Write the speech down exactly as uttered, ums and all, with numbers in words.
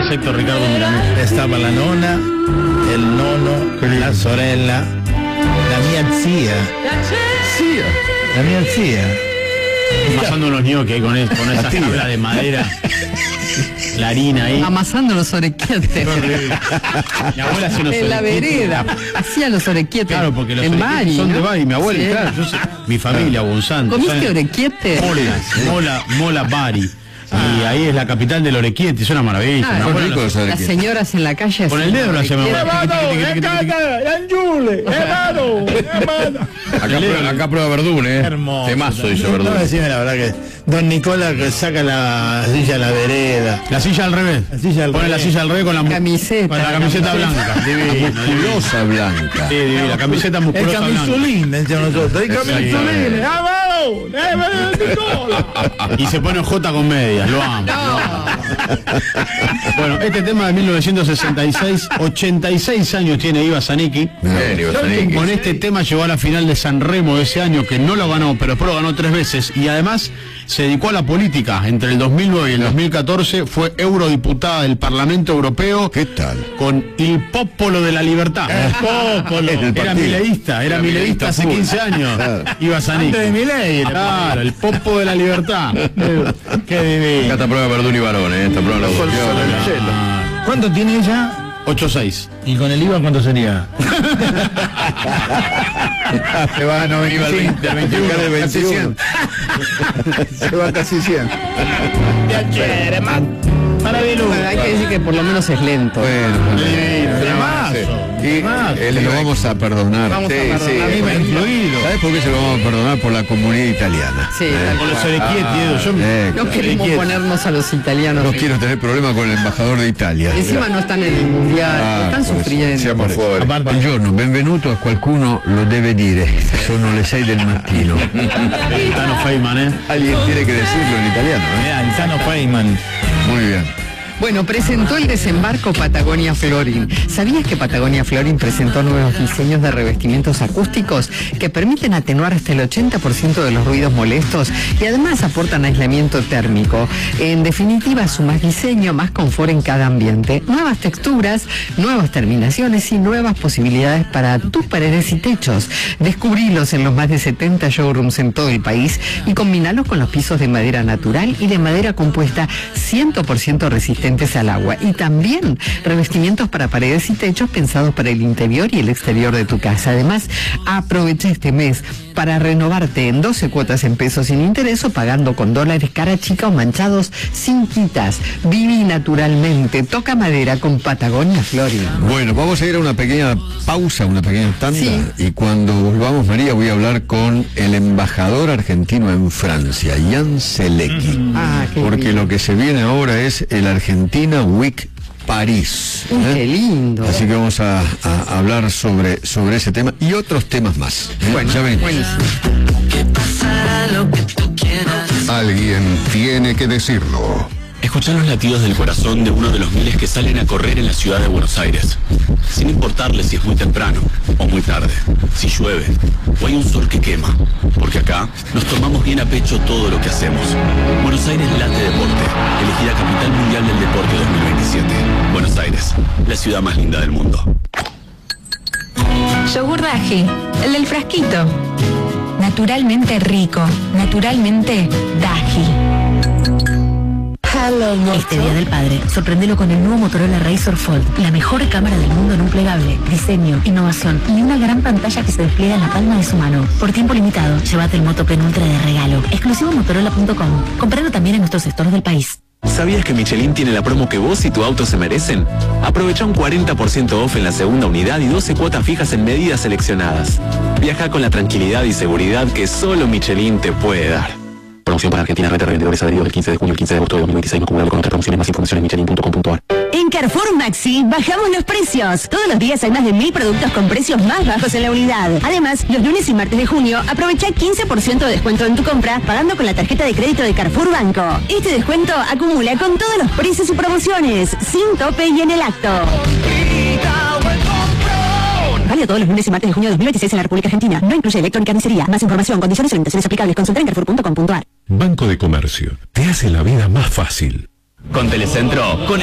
Héctor Ricardo Milanés. Estaba la nona, el nono, la sorella, la mia zia. Zia. La mia zia. Amasando unos ñoquis ahí con, el, con esa tabla de madera. La harina ahí. Amasando los orequietes. Mi abuela hacía los en la vereda. Hacía los orequietes. Claro, porque los en orequietes Bari, son ¿no? de Bari. Mi abuela, Sí. claro. Yo sé, mi familia, Bonsanto. ¿Comiste ¿sabes? orequietes? Mola, mola, mola Bari. Y ahí es la capital del orequiete, es una maravilla. Ah, Mi abuela rico lo- los Las orequietes. señoras en la calle. Con el dedo lo hacemos. Acá prueba, acá prueba Verdún, eh. Hermoso. Temazo hizo No, Verdún. no, decime la verdad que Don Nicola que saca la silla a la vereda. La silla al revés. La silla al Pone revés. la silla al revés con la mu- Camiseta. Con la camiseta blanca. Divino, divino. Musculosa blanca. Sí, divino, la camiseta El musculosa blanca. camisolín, decíamos nosotros. El camisolín. Y se pone J con medias, lo amo. Lo amo. Bueno, este tema de mil novecientos sesenta y seis, ochenta y seis años tiene Iva Zanicki. Bien, Iva Zanicki. Con este tema llegó a la final de San Remo de ese año, que no lo ganó, pero después lo ganó tres veces. Y además se dedicó a la política. Entre el dos mil nueve y el dos mil catorce fue eurodiputada del Parlamento Europeo. ¿Qué tal? Con Il Popolo de la Libertad. El Popolo. En el Era partido. mileísta, era Era mileísta hace full. quince años. Claro. Iba Zanicki. Antes de Milei. Claro, el Popo de la Libertad. Qué Acá divino. está prueba Verdún y Varón, eh. Esta prueba la ¿Cuánto tiene ella? ocho seis. ¿Y con el IVA cuánto sería? Se va a noventa al veinte, al veintiuno, Casi veintiuno. cien. Se va casi cien. Bueno, hay que decir que por lo menos es lento. Bueno, Temazo. y eh, le lo vamos a perdonar. Vamos a perdonar. A mí me ha influido. ¿Sabes por qué se lo vamos a perdonar? Por la comunidad italiana. Sí, Eh, tal Con los cual. orequietes, Edu, yo eh, No claro. queremos Orequietes. ponernos a los italianos. No quiero tener problema con el embajador de Italia. Encima no están en el mundial, Ah, están por eso. sufriendo. Siamo fuori. Aparte- Buongiorno, benvenuto a qualcuno lo deve dire. Sono le sei del mattino. El Tano Feynman, ¿eh? Alguien tiene que decirlo en italiano, ¿eh? Mirá, el Tano Feynman. Muy bien. Bueno, presentó el desembarco Patagonia Florin. ¿Sabías que Patagonia Florin presentó nuevos diseños de revestimientos acústicos que permiten atenuar hasta el ochenta por ciento de los ruidos molestos y además aportan aislamiento térmico? En definitiva, su más diseño, más confort en cada ambiente, nuevas texturas, nuevas terminaciones y nuevas posibilidades para tus paredes y techos. Descubrilos en los más de setenta showrooms en todo el país y combinalos con los pisos de madera natural y de madera compuesta cien por ciento resistente al agua, y también revestimientos para paredes y techos pensados para el interior y el exterior de tu casa. Además, aprovecha este mes para renovarte en doce cuotas en pesos sin interés o pagando con dólares cara chica o manchados sin quitas. Viví naturalmente, toca madera con Patagonia Florin. Bueno, vamos a ir a una pequeña pausa, una pequeña tanda. Sí. Y cuando volvamos, María, voy a hablar con el embajador argentino en Francia, Jan Selecki. Ah, qué Porque bien. lo que se viene ahora es el Argentina Week París. Uy, ¿eh? qué lindo. Así que vamos a, a hablar sobre, sobre ese tema y otros temas más. ¿eh? Bueno, ya venimos. buenísimo. Alguien tiene que decirlo. Escuchar los latidos del corazón de uno de los miles que salen a correr en la ciudad de Buenos Aires, sin importarle si es muy temprano o muy tarde, si llueve o hay un sol que quema, porque acá nos tomamos bien a pecho todo lo que hacemos. Buenos Aires late deporte, elegida capital mundial del deporte dos mil veintisiete. Buenos Aires, la ciudad más linda del mundo. Yogur Daji, el del frasquito. Naturalmente rico, naturalmente Daji. Este Día del Padre, sorprendelo con el nuevo Motorola Razr Fold, la mejor cámara del mundo en un plegable, diseño, innovación y una gran pantalla que se despliega en la palma de su mano. Por tiempo limitado, llévate el Moto Pen Ultra de regalo, exclusivo motorola punto com. Compralo también en nuestros stores del país. ¿Sabías que Michelin tiene la promo que vos y tu auto se merecen? Aprovecha un cuarenta por ciento off en la segunda unidad y doce cuotas fijas en medidas seleccionadas. Viaja con la tranquilidad y seguridad que solo Michelin te puede dar. Promoción para Argentina, red de revendedores adheridos del quince de junio al quince de agosto de dos mil veintiséis, no acumulable con otras promociones. Más información en michelin punto com punto a r. En Carrefour Maxi bajamos los precios. Todos los días hay más de mil productos con precios más bajos en la unidad. Además, los lunes y martes de junio aprovecha quince por ciento de descuento en tu compra pagando con la tarjeta de crédito de Carrefour Banco. Este descuento acumula con todos los precios y promociones, sin tope y en el acto. Válido todos los lunes y martes de junio de dos mil veintiséis en la República Argentina. No incluye electrónica ni cería. Más información, condiciones y limitaciones aplicables. Consulta en carrefour punto com punto a r. Banco de Comercio. Te hace la vida más fácil. Con Telecentro, con